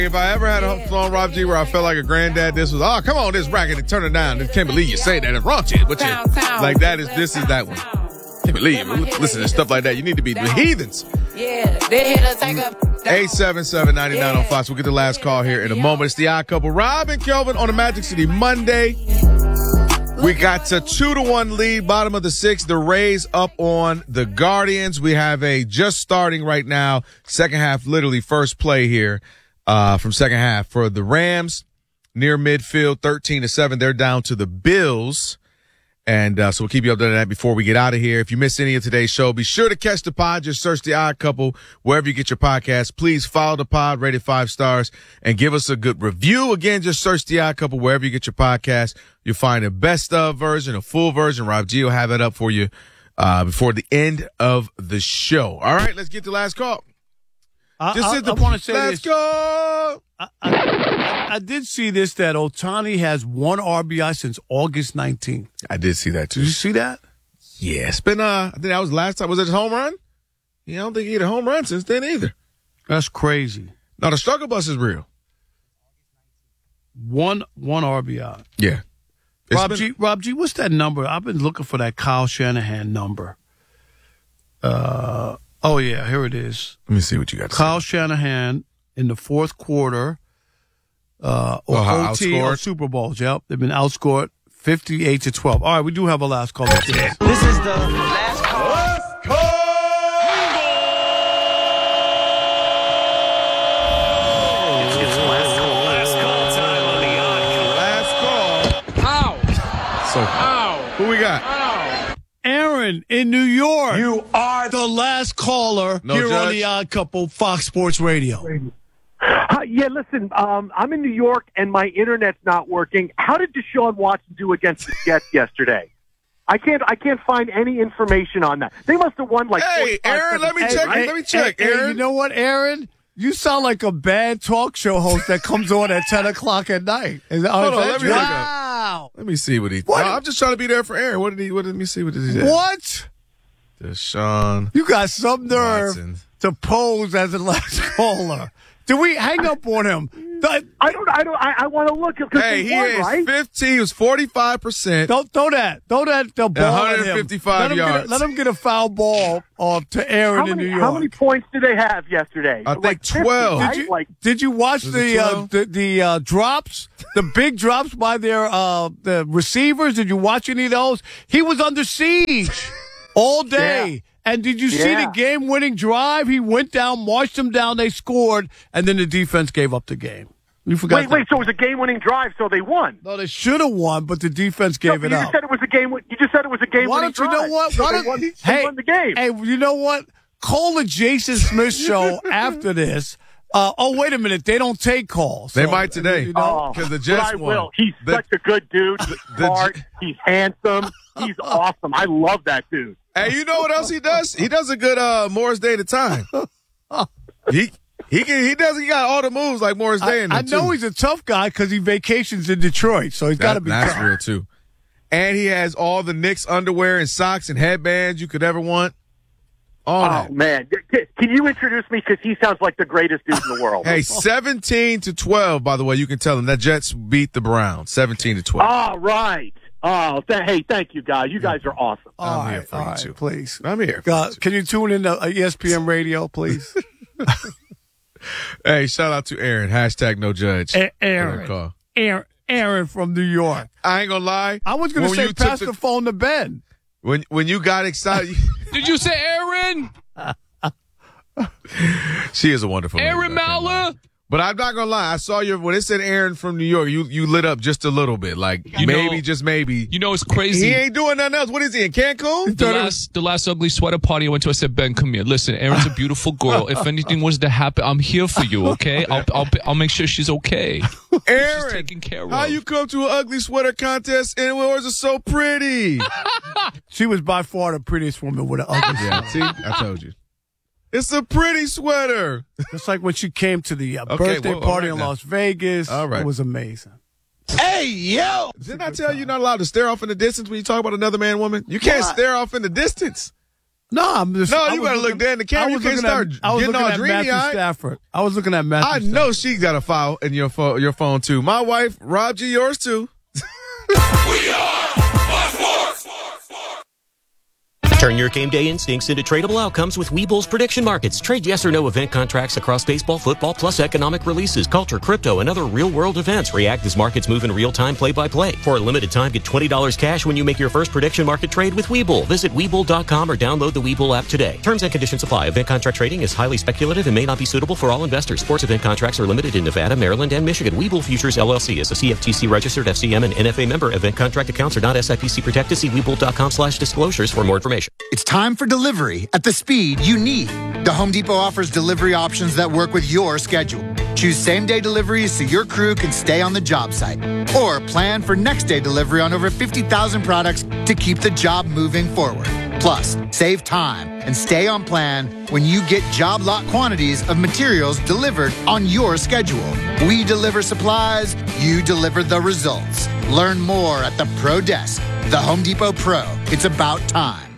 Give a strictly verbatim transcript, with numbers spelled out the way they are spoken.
If I ever had a flown Rob G where I felt like a granddad, this was, oh, come on, this racket and turn it down. I can't believe you say that. It's wrong shit. What you, like that is, this is that one. Can't believe it. Listen to stuff like that. You need to be the heathens. Yeah, they hit us take up. eight seven seven, nine nine oh five. We'll get the last call here in a moment. It's the Odd Couple. Rob and Kelvin on the Magic City Monday. We got a two to one lead, bottom of the sixth. The Rays up on the Guardians. We have a just starting right now, second half, literally first play here. Uh, from second half for the Rams near midfield, thirteen to seven. They're down to the Bills. And, uh, so we'll keep you updated on that before we get out of here. If you missed any of today's show, be sure to catch the pod. Just search The Odd Couple wherever you get your podcast. Please follow the pod, rate it five stars, and give us a good review. Again, just search The Odd Couple wherever you get your podcast. You'll find a best of version, a full version. Rob G will have that up for you, uh, before the end of the show. All right, let's get the last call. I, Just I, hit the, I want to say let's this. go. I, I, I did see this, that Ohtani has one R B I since August nineteenth. I did see that, too. Did you see that? Yeah, it's been, uh, I think that was the last time. Was it his home run? Yeah, I don't think he hit a home run since then either. That's crazy. No, the struggle bus is real. One one R B I. Yeah. It's Rob been, G, Rob G, what's that number? I've been looking for that Kyle Shanahan number. Uh, oh, yeah, here it is. Let me see what you got to Kyle say. Shanahan in the fourth quarter, uh, or Oh, O T or outscored? Super Bowls. Yep, they've been outscored fifty-eight to twelve. All right, we do have a last call. This is the last call. Last call! It's last call. Last call time on the Odd Couple. Last call. So, Ow. who we got? Ow. Aaron in New York. You are the last caller No here judge. on the Odd Couple, Fox Sports Radio. Uh, yeah, listen, um, I'm in New York and my internet's not working. How did Deshaun Watson do against the Jets yesterday? I can't. I can't find any information on that. They must have won like. Hey, Aaron, let me check. Hey, let me check, hey, Aaron. Hey, you know what, Aaron? You sound like a bad talk show host that comes on at ten o'clock at night. Is, Hold on, is let me look up. wow. Let me see what he. What? No, I'm just trying to be there for Aaron. What did he? What did let me see? What did he say? What? Deshaun. You got some nerve Watson. to pose as the last caller. Did we hang up on him? Th- I don't. I don't. I, I want to look because Hey, they he won, is right? fifteen. He was forty-five percent. Don't throw that. Throw that the ball at him. one hundred fifty-five let him yards. Get a, let him get a foul ball off to Aaron How in many, New York. how many points did they have yesterday? I think like fifty, twelve. right? Did you, like, did you watch Was it the uh, twelve? the, the uh, drops, the big drops by their uh, the receivers? Did you watch any of those? He was under siege all day. Yeah. And did you see Yeah. the game-winning drive? He went down, marched them down, they scored, and then the defense gave up the game. You forgot. wait, that. wait. So it was a game-winning drive, so they won. No, they should have won, but the defense No, gave but it you up. just said it was a game. You just said it was a game-winning Why don't you drive. know what? So Why they, don't, won, they hey, won the game. Hey, you know what? Call the Jason Smith show after this. Uh, oh, wait a minute. They don't take calls. They So, might today. you know, Oh, because the but Jets I won. will. He's The- such a good dude. He's the smart. J- He's handsome. He's awesome. I love that dude. Hey, you know what else he does? He does a good uh, Morris Day to time. he he can he does he got all the moves like Morris Day. I, in I them, know too. he's a tough guy because he vacations in Detroit, so he's got to That- be that's tough. real too. And he has all the Knicks underwear and socks and headbands you could ever want. All Oh, that. man. Can you introduce me? Because he sounds like the greatest dude in the world. Hey, seventeen to twelve. By the way, you can tell him that Jets beat the Browns, seventeen to twelve. All right. Oh, th- hey, thank you, guys. You guys are awesome. All I'm here right, for all you, right, too. please. I'm here. for Uh, you, too. can you tune in to uh, E S P N Radio, please? Hey, shout out to Aaron. Hashtag no judge. A- For that Aaron. call. Aaron, Aaron from New York. I ain't gonna lie. I was going to When say you took pass the- the phone to Ben. When when you got excited, Did you say Aaron? she is a wonderful lady, Aaron I can't lie. Mauler? But I'm not gonna lie. I saw your when it said Aaron from New York. You you lit up just a little bit, like You maybe know- just maybe. You know, it's crazy. He ain't doing nothing else. What is he in Cancun? The last, the last ugly sweater party I went to, I said, Ben, come here. Listen, Erin's a beautiful girl. If anything was to happen, I'm here for you, okay? I'll, I'll, I'll make sure she's okay. Aaron, She's taken care of. how you come to an ugly sweater contest and yours are so pretty? She was by far the prettiest woman with an ugly Yeah, see, I told you. It's a pretty sweater. Just like when she came to the uh, Okay, birthday well, all party right in now. Las Vegas. All right. It was amazing. Hey, yo! Didn't I tell you you're not allowed to stare off in the distance when you talk about another man, woman? You can't What? stare off in the distance. No, I'm just. No, I you was better look looking- dead in the camera. I You was can't looking start at, I was getting looking all at dreamy Matthew eyed. Stafford. I was looking at Matthew. I Stafford. know she got a file in your phone, your phone too. My wife, Rob G, yours too. Turn your game day instincts into tradable outcomes with Webull's prediction markets. Trade yes or no event contracts across baseball, football, plus economic releases, culture, crypto, and other real-world events. React as markets move in real time, play-by-play. For a limited time, get twenty dollars cash when you make your first prediction market trade with Webull. Visit Webull dot com or download the Webull app today. Terms and conditions apply. Event contract trading is highly speculative and may not be suitable for all investors. Sports event contracts are limited in Nevada, Maryland, and Michigan. Webull Futures L L C is a C F T C-registered F C M and N F A member. Event contract accounts are not S I P C protected. See Webull dot com slash disclosures for more information. It's time for delivery at the speed you need. The Home Depot offers delivery options that work with your schedule. Choose same-day deliveries so your crew can stay on the job site. Or plan for next-day delivery on over fifty thousand products to keep the job moving forward. Plus, save time and stay on plan when you get job lot quantities of materials delivered on your schedule. We deliver supplies, you deliver the results. Learn more at the Pro Desk. The Home Depot Pro. It's about time.